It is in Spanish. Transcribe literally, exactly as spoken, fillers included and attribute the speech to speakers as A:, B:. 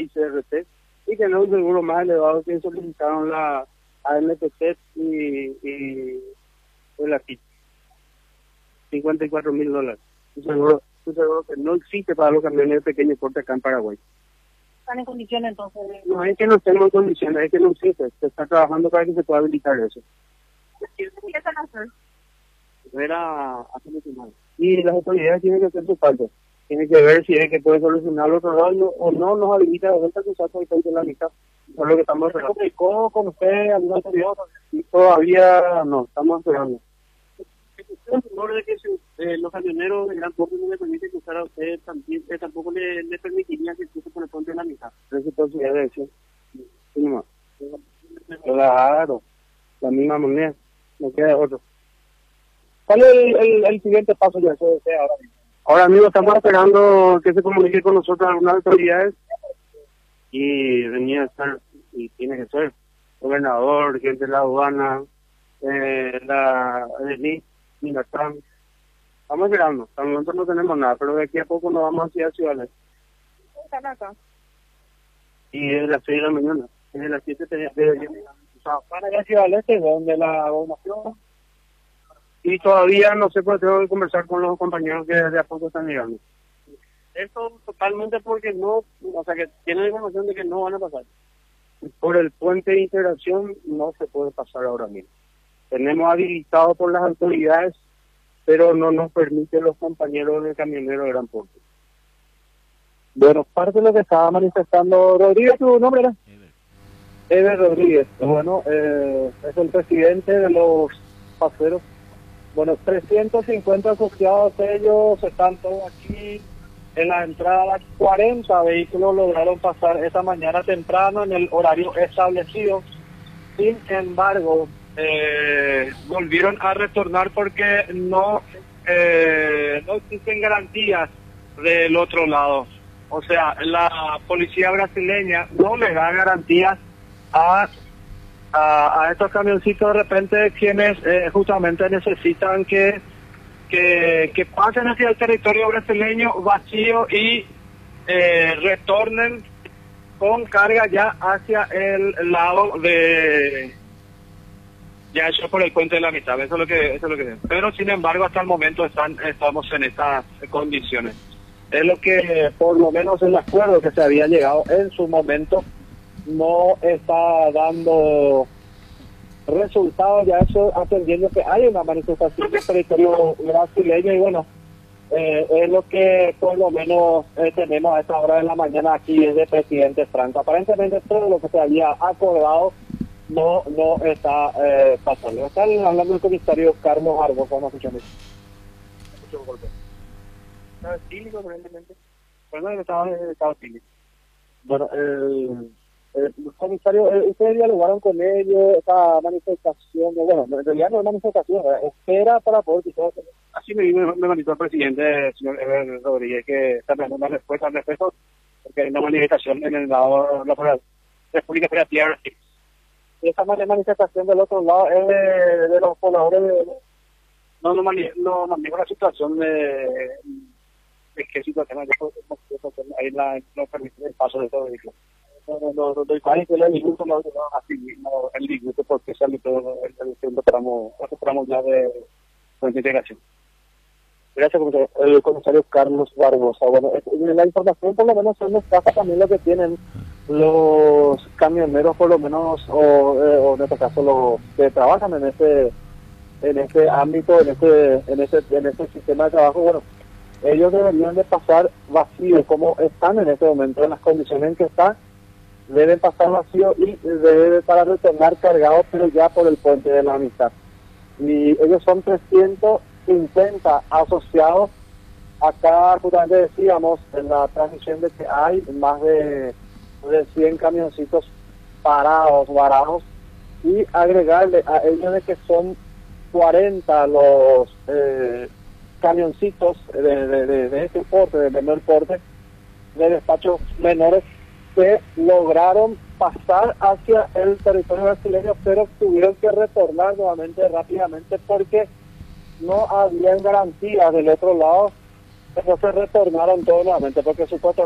A: I C R T, y tener un seguro más elevado que solicitaron la A N T C y, y el A T I, cincuenta y cuatro mil dólares. Un seguro, un seguro que no existe para los camiones de pequeño porte acá en Paraguay.
B: ¿Están en condiciones entonces? De...
A: No es que no estemos en condiciones, es que no existe. Se está trabajando para que se pueda habilitar eso.
B: ¿Qué empiezan a hacer?
A: Era hace mucho más. Y las autoridades tienen que hacer su parte. Tienen que ver si es que puede solucionar al otro lado no, o no nos habilita de vuelta a usar por el de la mitad. Por lo que estamos esperando. ¿Se comunicó con usted alguna autoridad? Y todavía no, estamos esperando. ¿Es rumor de que si, eh, los camioneros de gran porte no le permiten cruzar a usted, también, eh, tampoco le, le permitiría que cruce por el puente de la mitad? Esa es posibilidad de decir. Sí, nomás. Claro, la misma moneda, no queda otro. ¿Cuál es el, el, el siguiente paso de eso de usted ahora mismo? Ahora mismo estamos esperando que se comunique con nosotros algunas autoridades y venía a ser, y tiene que ser, gobernador, gente de la aduana, eh, la Edeni, Minatran. Estamos esperando, hasta el momento no tenemos nada, pero de aquí a poco nos vamos hacia Ciudades.
B: ¿Están acá?
A: Y es las seis de la mañana, es de las siete de la mañana. O sea, van a ir a Ciudades, donde la gobernación. Y todavía no sé, pues tengo que conversar con los compañeros que de a poco están llegando. Esto totalmente porque no, o sea, que tienen la información de que no van a pasar. Por el puente de integración no se puede pasar ahora mismo. Tenemos habilitado por las autoridades, pero no nos permiten los compañeros de camioneros de gran porte. Bueno, parte de lo que estaba manifestando Rodríguez, ¿tu nombre era? Ever. Ever Rodríguez. Bueno, eh, es el presidente de los paseros. Bueno, trescientos cincuenta asociados, ellos están todos aquí en la entrada. Cuarenta vehículos lograron pasar esta mañana temprano en el horario establecido. Sin embargo, eh, volvieron a retornar porque no, eh, no existen garantías del otro lado. O sea, la policía brasileña no le da garantías a... A, a estos camioncitos de repente quienes eh, justamente necesitan que, que que pasen hacia el territorio brasileño vacío y eh, retornen con carga ya hacia el lado de ya hecho por el puente de la mitad. Eso es lo que eso es lo que pero sin embargo hasta el momento están estamos en estas condiciones. Es lo que por lo menos el acuerdo que se había llegado en su momento no está dando resultados, ya eso atendiendo que hay una manifestación del territorio brasileño y bueno, eh, es lo que por lo menos eh, tenemos a esta hora de la mañana aquí desde Presidente Franco. Aparentemente todo lo que se había acordado no no está eh, pasando. Está hablando el comisario Carlos Arbos, vamos a escuchar eso. Mucho golpe. ¿Estaba tílico aparentemente? Bueno, estaba estaba tílico. Bueno, el Eh, los comisarios, eh, ustedes dialogaron con ellos, esta manifestación, bueno, en realidad no es manifestación, ¿verdad? Espera para poder quizás. Así me, me, me manifestó el presidente, el señor Ever Rodríguez, que está dando una respuesta al respecto, porque hay una manifestación en el lado de la República Federativa. Y esa manifestación del otro lado es de, de los pobladores, de, no, no, mani, no manejo la situación de, de qué situación hay, ahí la, no permite el paso de todo el vehículo. No, no, no, no, hay que el disgusto, no, no, así, no, el disgusto porque sale todo el, el segundo tramo, el tramo ya de, de integración. Gracias, comisario. El comisario Carlos Barbosa. Bueno, la información por lo menos son los casos también lo que tienen los camioneros, por lo menos, o, eh, o en este caso los que trabajan en este, en este ámbito, en este, en ese, en este sistema de trabajo. Bueno, ellos deberían de pasar vacíos, como están en este momento, en las condiciones en que están. Deben pasar vacío y deben para retornar cargados, pero ya por el puente de la amistad. Y ellos son trescientos cincuenta asociados. Acá justamente decíamos en la transmisión de que hay más de, de cien camioncitos parados, varados, y agregarle a ellos de que son cuarenta los eh, camioncitos de, de, de, de este porte, de menor porte, de despachos menores, que lograron pasar hacia el territorio brasileño, pero tuvieron que retornar nuevamente rápidamente porque no habían garantías del otro lado, entonces retornaron todos nuevamente porque supuestamente